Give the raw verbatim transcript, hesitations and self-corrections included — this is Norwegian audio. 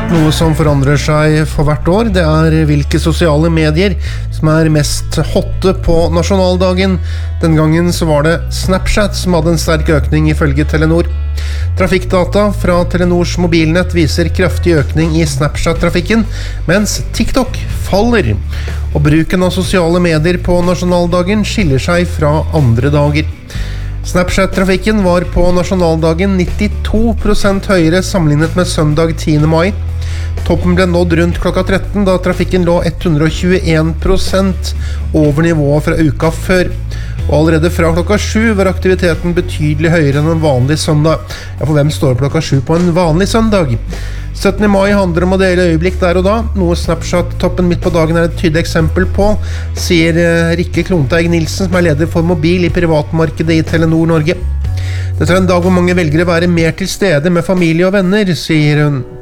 Noe som forandrer seg for hvert år, det er hvilke sosiale medier som er mest hotte på nasjonaldagen. Den gangen så var det Snapchat som hadde en sterk økning ifølge Telenor. Trafikkdata fra Telenors mobilnett viser kraftig økning i Snapchat-trafikken, mens TikTok faller. Og bruken av sosiale medier på nasjonaldagen skiller seg fra andre dager. Snapchat-trafikken var på nasjonaldagen nittito prosent høyere sammenlignet med søndag tiende mai. Toppen ble nådd rundt klokka tretten, da trafikken lå hundre og tjueen prosent over nivået fra uka før. Og allerede fra klokka sju var aktiviteten betydelig høyere enn en vanlig søndag. Ja, for hvem står klokka sju på en vanlig søndag? syttende mai handler om å dele øyeblikk der og da, noe Snapchat-toppen midt på dagen er et tydelig eksempel på, sier Rikke Klonteig Nilsen, som er leder for mobil i privatmarkedet i Telenor Norge. Dette er en dag hvor mange velger å være mer til stede med familie og venner, sier hun.